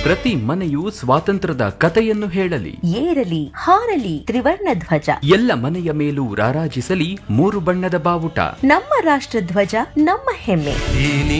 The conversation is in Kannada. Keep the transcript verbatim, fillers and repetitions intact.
ಪ್ರತಿ ಮನೆಯು ಸ್ವಾತಂತ್ರ್ಯದ ಕಥೆಯನ್ನು ಹೇಳಲಿ, ಏರಲಿ ಹಾರಲಿ ತ್ರಿವರ್ಣ ಧ್ವಜ, ಎಲ್ಲ ಮನೆಯ ಮೇಲೂ ರಾರಾಜಿಸಲಿ ಮೂರು ಬಣ್ಣದ ಬಾವುಟ. ನಮ್ಮ ರಾಷ್ಟ್ರ ಧ್ವಜ ನಮ್ಮ ಹೆಮ್ಮೆ.